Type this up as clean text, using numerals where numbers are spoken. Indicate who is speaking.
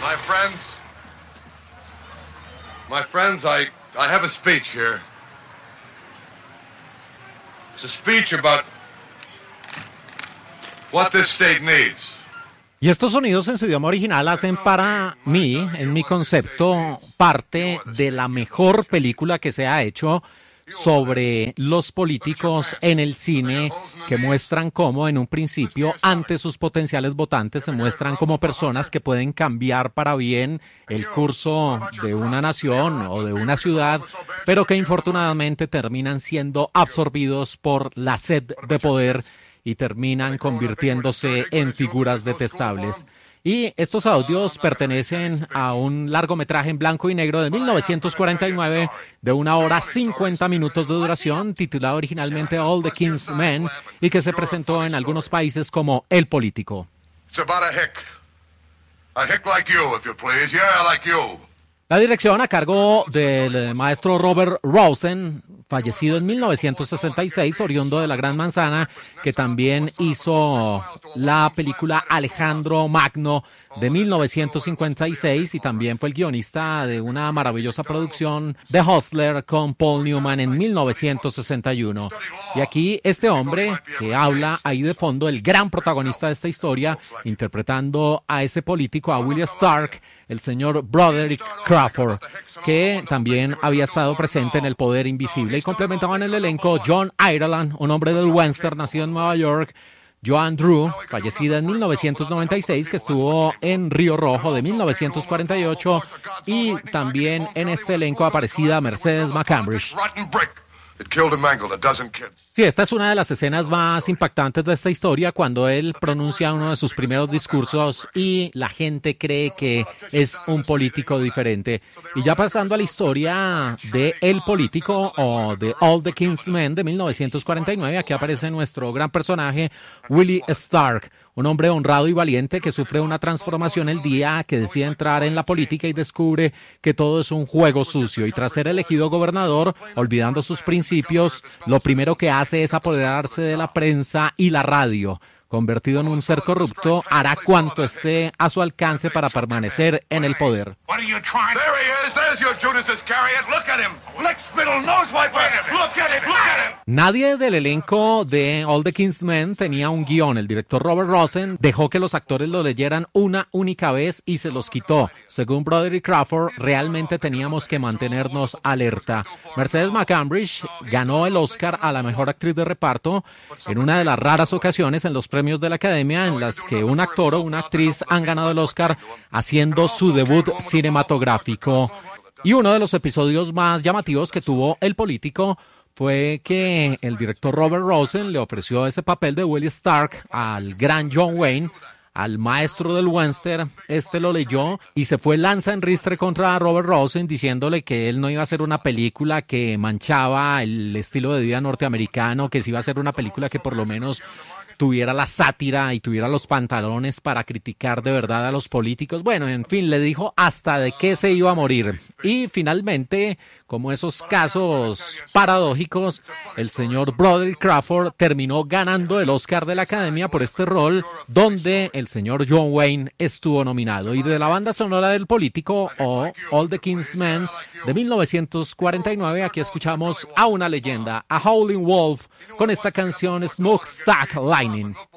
Speaker 1: My friends, I have a speech here. It's a speech about what this state needs.
Speaker 2: Y estos sonidos en su idioma original hacen para mí, en mi concepto, parte de la mejor película que se ha hecho sobre los políticos en el cine, que muestran cómo en un principio ante sus potenciales votantes se muestran como personas que pueden cambiar para bien el curso de una nación o de una ciudad, pero que infortunadamente terminan siendo absorbidos por la sed de poder y terminan convirtiéndose en figuras detestables. Y estos audios pertenecen a un largometraje en blanco y negro de 1949 de 1 hora 50 minutos de duración, titulado originalmente All the King's Men, y que se presentó en algunos países como El Político.
Speaker 1: It's about a hick. A hick like you, if you please. Yeah, like you.
Speaker 2: La dirección a cargo del maestro Robert Rosen, fallecido en 1966, oriundo de la Gran Manzana, que también hizo la película Alejandro Magno de 1956 y también fue el guionista de una maravillosa producción The Hustler con Paul Newman en 1961. Y aquí este hombre que habla ahí de fondo, el gran protagonista de esta historia, interpretando a ese político, a Willie Stark, el señor Broderick Crawford, que también había estado presente en El Poder Invisible, y complementaban el elenco John Ireland, un hombre del western nacido en Nueva York, Joan Drew, fallecida en 1996, que estuvo en Río Rojo de 1948, y también en este elenco aparecida Mercedes McCambridge. Sí, esta es una de las escenas más impactantes de esta historia, cuando él pronuncia uno de sus primeros discursos y la gente cree que es un político diferente. Y ya pasando a la historia de El Político o de All the King's Men de 1949, aquí aparece nuestro gran personaje, Willie Stark, un hombre honrado y valiente que sufre una transformación el día que decide entrar en la política y descubre que todo es un juego sucio. Y tras ser elegido gobernador, olvidando sus principios, lo primero que hace es apoderarse de la prensa y la radio. Convertido en un ser corrupto, hará cuanto esté a su alcance para permanecer en el poder. Nadie del elenco de All the King's Men tenía un guión. El director Robert Rosen dejó que los actores lo leyeran una única vez y se los quitó. Según Broderick Crawford, realmente teníamos que mantenernos alerta. Mercedes McCambridge ganó el Oscar a la mejor actriz de reparto en una de las raras ocasiones en los premios de la Academia en las que un actor o una actriz han ganado el Oscar haciendo su debut cinematográfico. Y uno de los episodios más llamativos que tuvo El Político fue que el director Robert Rosen le ofreció ese papel de Willie Stark al gran John Wayne, al maestro del western. Este lo leyó y se fue lanza en ristre contra Robert Rosen, diciéndole que él no iba a hacer una película que manchaba el estilo de vida norteamericano, que sí iba a ser una película que por lo menos tuviera la sátira y tuviera los pantalones para criticar de verdad a los políticos. Bueno, en fin, le dijo hasta de qué se iba a morir. Y finalmente, como esos casos paradójicos, el señor Broderick Crawford terminó ganando el Oscar de la Academia por este rol, donde el señor John Wayne estuvo nominado. Y de la banda sonora del Político, o All the King's Men, de 1949, aquí escuchamos a una leyenda, a Howlin' Wolf, con esta canción Smokestack Lightning.